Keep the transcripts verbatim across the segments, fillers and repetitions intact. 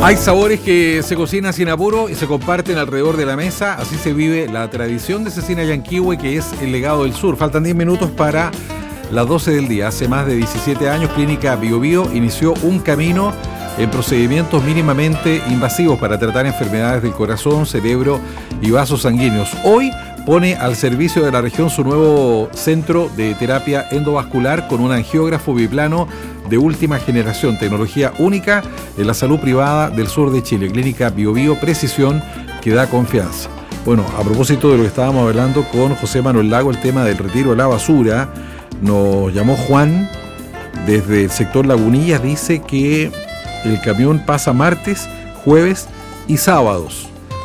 Hay sabores que se cocinan sin apuro y se comparten alrededor de la mesa. Así se vive la tradición de Cecina Yanquihue, que es el legado del sur. Faltan diez minutos para las doce del día. Hace más de diecisiete años, Clínica Bio Bio inició un camino en procedimientos mínimamente invasivos para tratar enfermedades del corazón, cerebro y vasos sanguíneos. Hoy pone al servicio de la región su nuevo centro de terapia endovascular con un angiógrafo biplano de última generación, tecnología única en la salud privada del sur de Chile. Clínica Bio Bio, precisión que da confianza. Bueno, a propósito de lo que estábamos hablando con José Manuel Lago, el tema del retiro de la basura, nos llamó Juan desde el sector Lagunillas, dice que el camión pasa martes, jueves y sábados.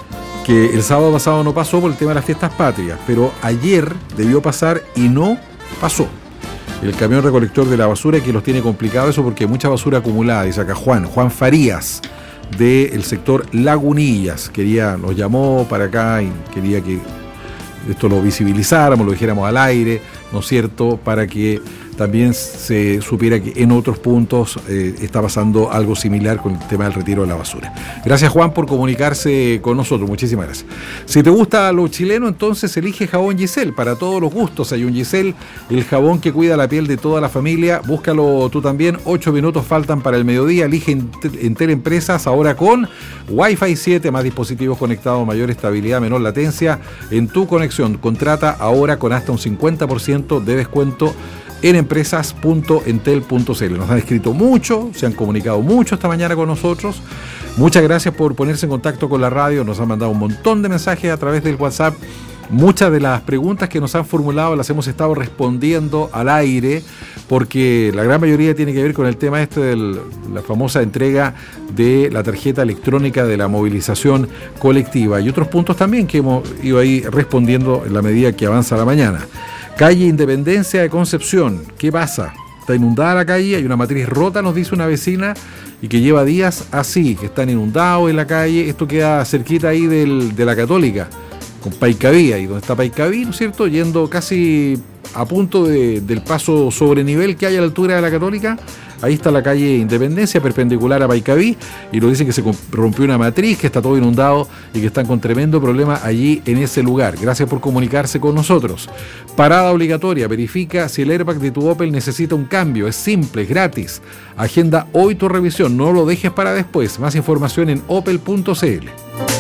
Que el sábado pasado no pasó por el tema de las fiestas patrias, pero ayer debió pasar y no pasó. El camión recolector de la basura, que los tiene complicado eso porque hay mucha basura acumulada, dice acá Juan, Juan Farías, del sector Lagunillas, quería, nos llamó para acá y quería que esto lo visibilizáramos, lo dijéramos al aire, ¿no es cierto?, para que también se supiera que en otros puntos eh, está pasando algo similar con el tema del retiro de la basura. Gracias, Juan, por comunicarse con nosotros. Muchísimas gracias. Si te gusta lo chileno, entonces elige Jabón Giselle. Para todos los gustos hay un Giselle, el jabón que cuida la piel de toda la familia. Búscalo tú también. Ocho minutos faltan para el mediodía. Elige Entel Empresas ahora con Wi-Fi siete, más dispositivos conectados, mayor estabilidad, menor latencia en tu conexión. Contrata ahora con hasta un cincuenta por ciento de descuento en empresas punto entel punto c l. Nos han escrito mucho, se han comunicado mucho esta mañana con nosotros. Muchas gracias por ponerse en contacto con la radio. Nos han mandado un montón de mensajes a través del WhatsApp. Muchas de las preguntas que nos han formulado las hemos estado respondiendo al aire, porque la gran mayoría tiene que ver con el tema este de la famosa entrega de la tarjeta electrónica de la movilización colectiva y otros puntos también que hemos ido ahí respondiendo en la medida que avanza la mañana. Calle Independencia de Concepción, ¿qué pasa? Está inundada la calle, hay una matriz rota, nos dice una vecina, y que lleva días así, que están inundados en la calle. Esto queda cerquita ahí del, de la Católica, con Paicaví, ahí donde está Paicaví, ¿no es cierto? Yendo casi a punto de, del paso sobre nivel que hay a la altura de la Católica. Ahí está la calle Independencia, perpendicular a Paicaví, y nos dicen que se rompió una matriz, que está todo inundado y que están con tremendo problema allí en ese lugar. Gracias por comunicarse con nosotros. Parada obligatoria, verifica si el airbag de tu Opel necesita un cambio. Es simple, es gratis. Agenda hoy tu revisión, no lo dejes para después. Más información en opel punto c l.